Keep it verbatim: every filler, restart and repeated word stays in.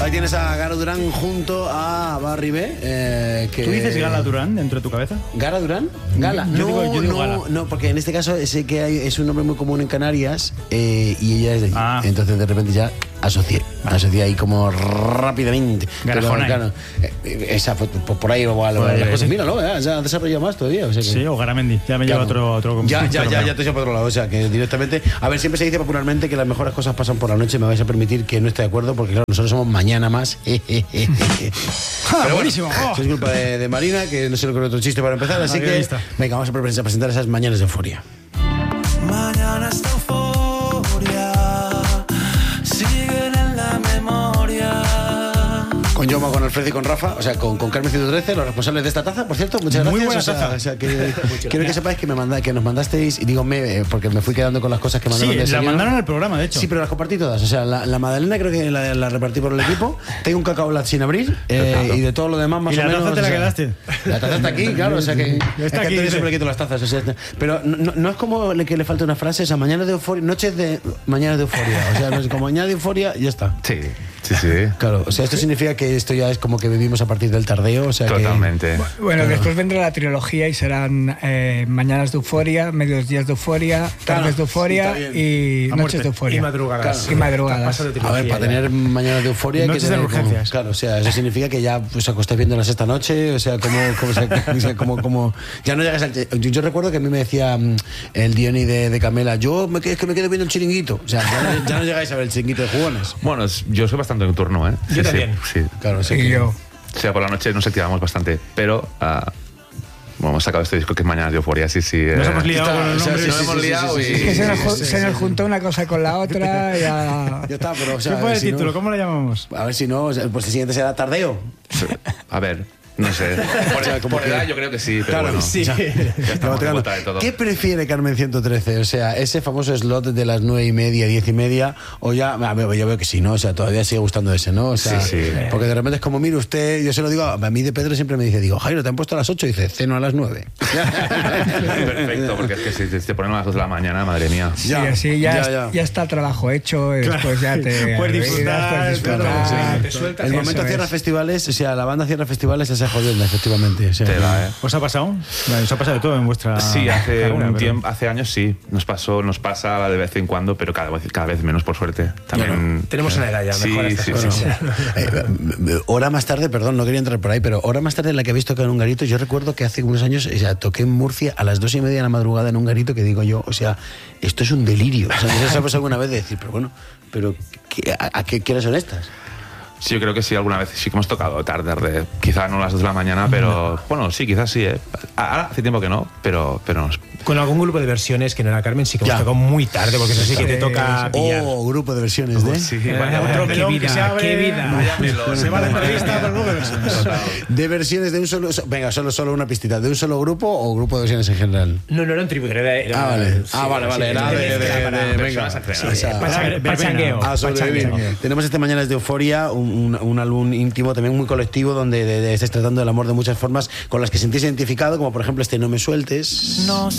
Ahí tienes a Gara Durán junto a Barry B. Eh, que... ¿Tú dices Gala Durán dentro de tu cabeza? ¿Gara Durán? Gala. Yo no, digo- yo digo no, Gala. no, porque en este caso sé que hay- es un nombre muy común en Canarias eh, y ella es de allí. Ah. Entonces de repente ya asocié. Asocié ahí como rápidamente. Pero, Garajonay. claro, eh, esa, pues, por ahí o algo. Pues, las cosas. sí. Míralo, eh, ya ha desarrollado más todavía. O sea que- Sí, o Garamendi. Ya me lleva Claro. otro, otro Ya, ya, otro ya, número. ya te llevo por otro lado. O sea, que directamente. A ver, siempre se dice popularmente que las mejores cosas pasan por la noche. Me vais a permitir que no esté de acuerdo, porque claro, nosotros somos mañana más. Ah, Pero buenísimo. Bueno, Oh. eso es culpa de, de Marina, que no se le ocurre otro chiste para empezar. Así Ah, qué que. lista. Venga, vamos a pre- a presentar esas mañanas de euforia. Mañanas de euforia siguen en la memoria. Con Joma, con Alfredo y con Rafa, o sea, con, con Carmen ciento trece, los responsables de esta taza, por cierto, muchas Muy gracias. buena o sea, taza. o sea, que, quiero que sepáis que, me manda, que nos mandasteis, y digo me, eh, porque me fui quedando con las cosas que mandaron Sí, de la desayuno. mandaron al programa, de hecho. Sí, pero las compartí todas. O sea, la, la magdalena creo que la, la repartí por el equipo. Tengo un cacao lat sin abrir eh, y de todo lo demás más ¿Y o la menos. taza te la o sea, quedaste? La taza está aquí, claro. O sea que. Está es que aquí, a Antonio dice. siempre le quito las tazas. O sea, pero no, no es como le- que le falta una frase. O sea, mañana de euforia, noches de mañana de euforia. O sea, no es como mañana de euforia y ya está. Sí, sí, sí. Claro, o sea, esto significa que esto ya es como que vivimos a partir del tardeo. O sea, que- Totalmente. Bueno, después vendrá la trilogía y serán eh, mañanas de euforia, medios días de euforia, Claro, tardes de euforia sí, está y A noches muerte. de euforia. Y madrugadas. Claro. Y madrugadas. Pasa de A ver, trilogía para ya. tener mañana de euforia hay que Noches de tener como- urgencias. claro, o sea, eso significa que ya pues acostáis viendo la sexta noche, o sea, como, como, o sea, o sea, como, como ya no llegas al yo, yo recuerdo que a mí me decía mm, el Diony de, de Camela, yo me, quedo- es que me quedo viendo el chiringuito, o sea, ya, no- ya no llegáis a ver el chiringuito de jugones. Bueno, es- yo soy bastante nocturno, ¿eh? Yo Sí, también. Sí, sí. Claro, o sea, Y que- yo. O sea, por la noche nos activamos bastante, pero ah, bueno, hemos sacado este disco que es Mañana de Euforia, sí, sí. Nos eh, hemos liado Está, con el o sea, nombre. sí, Nos sí, hemos sí, sí, liado sí, y- sí, Es que sí, se nos, sí, ju- sí, se sí, nos sí. juntó una cosa con la otra. Ya... Ya está, pero o sea, ¿Qué a fue ver el si no- título? ¿Cómo lo llamamos? a ver si no, o sea, pues el siguiente será tardeo. A ver, no sé. Por, O sea, como por que- edad yo creo que sí, pero Claro, bueno. sí. Ya, ya estamos Claro, en claro. vuelta de todo. ¿Qué prefiere Carmen ciento trece? O sea, ese famoso slot de las nueve y media, diez y media, o ya, a ver, yo veo que sí, ¿no? O sea, todavía sigue gustando ese, ¿no? O sea, Sí, sí. porque de repente es como, mire usted, yo se lo digo, a mí de Pedro siempre me dice, digo, Jairo, te han puesto a las ocho, y dice, ceno a las nueve. Perfecto, porque es que si te, te ponen a las dos de la mañana, madre mía. Sí, Ya, así ya, ya, es- ya. ya está el trabajo hecho y después ya te Puedes disfrutar, puedes disfrutar. claro, te sueltas. El Eso momento es. cierra festivales, o sea, la banda cierra festivales, esa jodienda, efectivamente. O sea, Tela, ¿eh? ¿Os ha pasado? Bueno, os ha pasado de todo en vuestra Sí, hace carrera, un pero- tiempo, hace años sí, nos pasó, nos pasa de vez en cuando, pero cada vez, cada vez menos por suerte. También Tenemos una edad ya, sí, mejor estas sí, cosas. sí. Eh, eh, hora más tarde, perdón, no quería entrar por ahí, pero hora más tarde en la que habéis tocado en un garito, yo recuerdo que hace unos años, o sea, toqué en Murcia a las dos y media de la madrugada en un garito que digo yo, o sea, esto es un delirio. O sea, no sé si sabes alguna vez de decir, pero bueno, pero ¿qué- a, a qué, qué horas son estas? Sí, yo creo que sí, alguna vez sí que hemos tocado tarde, tarde. Quizá no a las dos de la mañana, pero bueno, sí, quizás sí, ¿eh? Ahora hace tiempo que no, pero, pero nos- Con algún grupo de versiones que no era Carmen, sí que Ya. hemos tocado muy tarde, porque eso sí que te toca pillar. Oh, grupo de versiones de... sí, Eh, vaya, otro Qué melón que vida, se abre. qué vida. vaya melón. Se va la entrevista, pero luego versiones. De versiones de un solo... Venga, solo, solo una pistita. ¿De un solo grupo o grupo de versiones en general? No, no era un tribu, era, era- Ah, vale. sí, Ah, vale, vale. sí, Era de... de- mezcla de- para- de- venga. personas acreedores. O sea, Para- Verbena. para changueo. Ah, sobrevivir. Pachangueo. Tenemos este Mañanas de Euforia, un, un, un álbum íntimo, también muy colectivo, donde de, de, estáis tratando del amor de muchas formas con las que sentís identificado, como por ejemplo este No me sueltes. No